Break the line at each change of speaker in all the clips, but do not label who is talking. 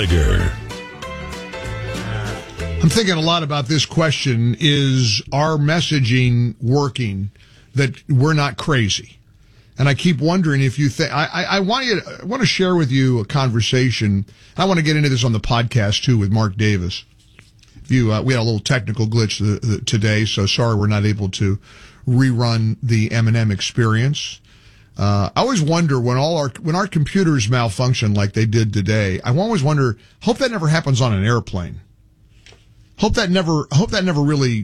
Insider.
I'm thinking a lot about this question. Is our messaging working, that we're not crazy? And I keep wondering if you think, I want to share with you a conversation. I want to get into this on the podcast too with Mark Davis. We had a little technical glitch today, so sorry we're not able to rerun the M&M experience. I always wonder when our computers malfunction like they did today. I always wonder. Hope that never happens on an airplane. Hope that never really,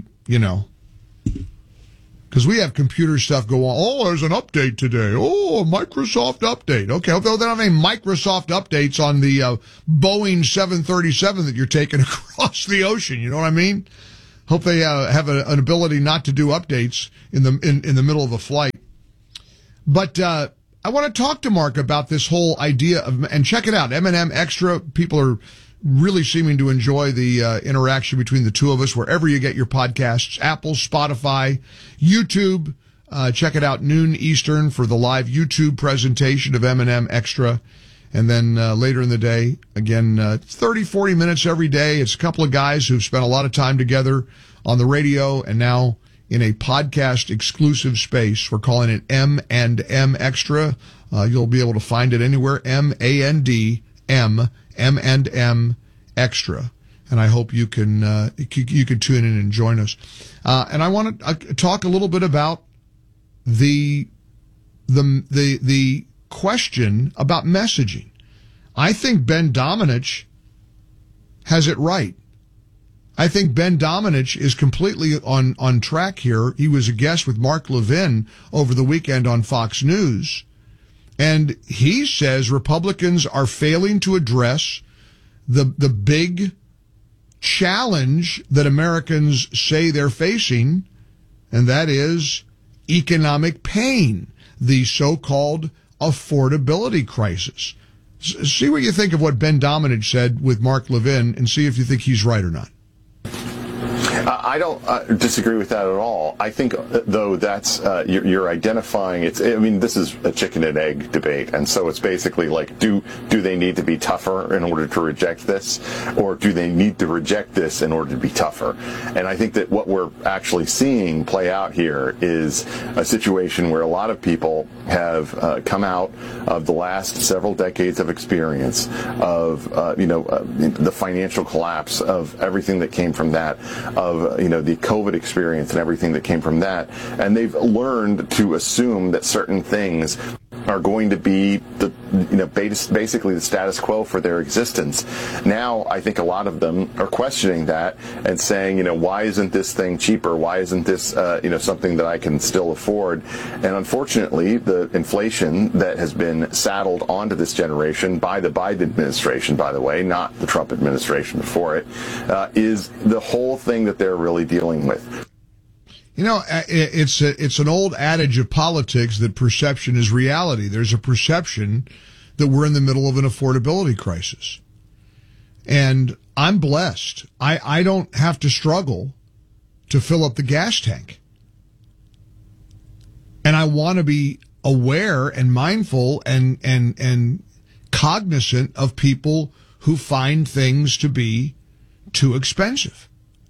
because we have computer stuff go on. Oh, there's an update today. Oh, a Microsoft update. Okay, hope they don't have any Microsoft updates on the Boeing 737 that you're taking across the ocean. You know what I mean? Hope they have an ability not to do updates in the middle of a flight. But I want to talk to Mark about this whole idea of, and check it out, M&M Extra. People are really seeming to enjoy the interaction between the two of us wherever you get your podcasts, Apple, Spotify, YouTube. Check it out, noon Eastern, for the live YouTube presentation of M&M Extra. And then later in the day, again, 30, 40 minutes every day. It's a couple of guys who've spent a lot of time together on the radio and now in a podcast exclusive space. We're calling it M&M Extra. You'll be able to find it anywhere, M&M Extra. And I hope you can tune in and join us. And I want to talk a little bit about the question about messaging. I think Ben Domenech has it right. I think Ben Domenech is completely on track here. He was a guest with Mark Levin over the weekend on Fox News. And he says Republicans are failing to address the big challenge that Americans say they're facing, and that is economic pain, the so-called affordability crisis. See what you think of what Ben Domenech said with Mark Levin, and see if you think he's right or not.
I don't disagree with that at all. I think, though, that's you're identifying. This is a chicken and egg debate, and so it's basically like, do they need to be tougher in order to reject this, or do they need to reject this in order to be tougher? And I think that what we're actually seeing play out here is a situation where a lot of people have come out of the last several decades of experience of the financial collapse of everything that came from that, of the COVID experience and everything that came from that, and they've learned to assume that certain things are going to be basically the status quo for their existence. Now, I think a lot of them are questioning that and saying, why isn't this thing cheaper? Why isn't this, something that I can still afford? And unfortunately, the inflation that has been saddled onto this generation by the Biden administration, by the way, not the Trump administration before it, is the whole thing that they're really dealing with.
It's an old adage of politics that perception is reality. There's a perception that we're in the middle of an affordability crisis. And I'm blessed. I don't have to struggle to fill up the gas tank. And I want to be aware and mindful and cognizant of people who find things to be too expensive.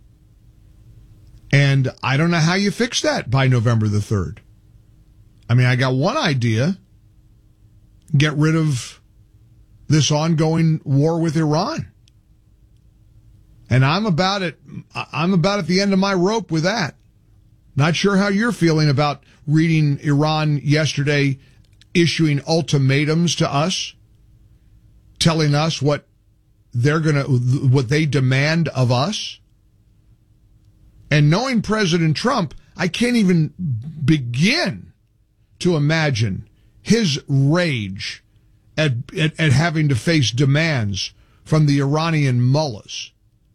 And I don't know how you fix that by November the 3rd. I got one idea. Get rid of this ongoing war with Iran. And I'm about at the end of my rope with that. Not sure how you're feeling about reading Iran yesterday issuing ultimatums to us, telling us what they demand of us. And knowing President Trump, I can't even begin to imagine his rage at having to face demands from the Iranian mullahs.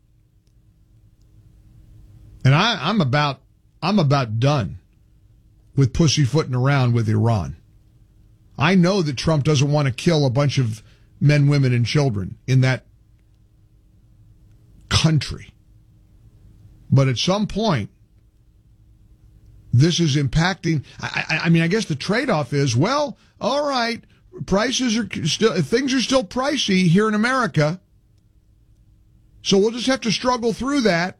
And I'm about done with pussyfooting around with Iran. I know that Trump doesn't want to kill a bunch of men, women, and children in that country. But at some point, this is impacting. I guess the trade-off is, well, all right, things are still pricey here in America. So we'll just have to struggle through that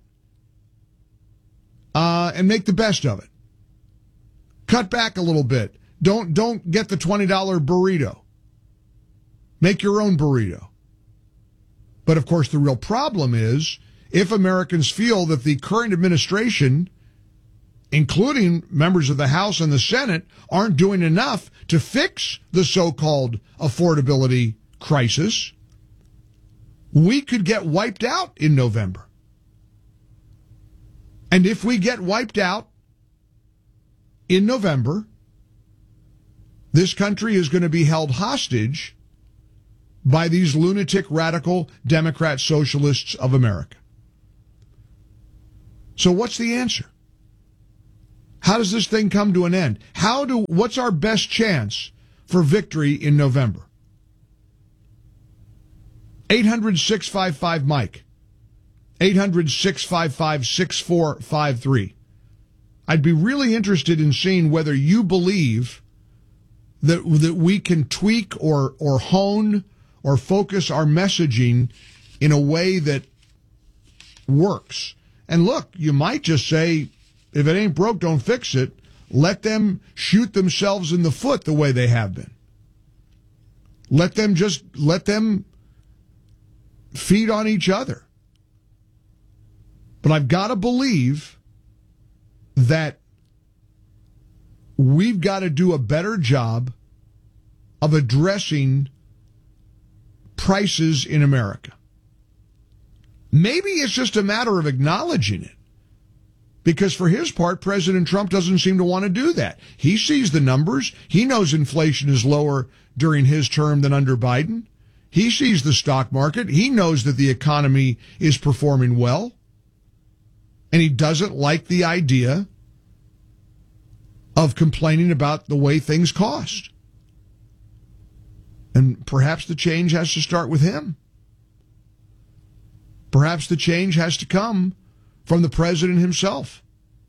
and make the best of it. Cut back a little bit. Don't get the $20 burrito. Make your own burrito. But of course, the real problem is if Americans feel that the current administration, including members of the House and the Senate, aren't doing enough to fix the so-called affordability crisis, we could get wiped out in November. And if we get wiped out in November, this country is going to be held hostage by these lunatic, radical Democrat socialists of America. So what's the answer? How does this thing come to an end? What's our best chance for victory in November? 800-655-MIKE. 800-655-6453. I'd be really interested in seeing whether you believe that we can tweak or hone or focus our messaging in a way that works. And look, you might just say, if it ain't broke, don't fix it. Let them shoot themselves in the foot the way they have been. Let them feed on each other. But I've got to believe that we've got to do a better job of addressing prices in America. Maybe it's just a matter of acknowledging it. Because for his part, President Trump doesn't seem to want to do that. He sees the numbers. He knows inflation is lower during his term than under Biden. He sees the stock market. He knows that the economy is performing well. And he doesn't like the idea of complaining about the way things cost. And perhaps the change has to start with him. Perhaps the change has to come from the president himself.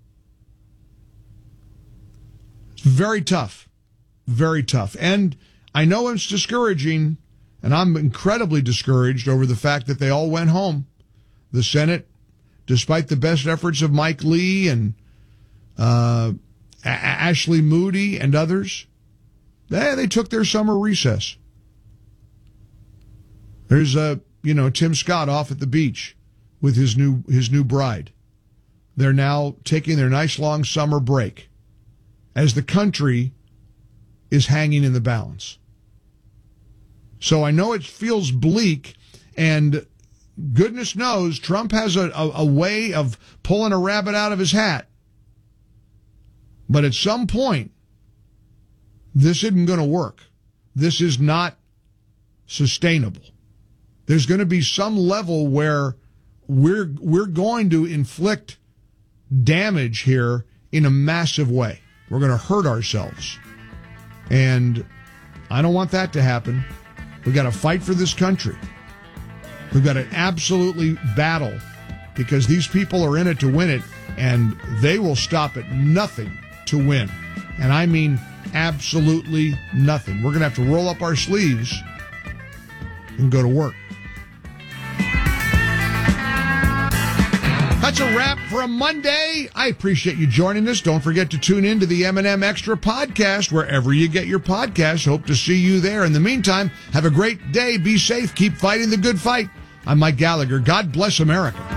It's very tough. Very tough. And I know it's discouraging, and I'm incredibly discouraged over the fact that they all went home. The Senate, despite the best efforts of Mike Lee and Ashley Moody and others, they took their summer recess. There's Tim Scott off at the beach with his new bride. They're now taking their nice long summer break as the country is hanging in the balance. So I know it feels bleak, and goodness knows Trump has a way of pulling a rabbit out of his hat. But at some point, this isn't going to work. This is not sustainable. There's going to be some level where we're going to inflict damage here in a massive way. We're going to hurt ourselves. And I don't want that to happen. We've got to fight for this country. We've got to absolutely battle, because these people are in it to win it, and they will stop at nothing to win. And I mean absolutely nothing. We're going to have to roll up our sleeves and go to work. That's a wrap for a Monday. I appreciate you joining us. Don't forget to tune in to the M&M Extra podcast wherever you get your podcasts. Hope to see you there. In the meantime, have a great day. Be safe. Keep fighting the good fight. I'm Mike Gallagher. God bless America.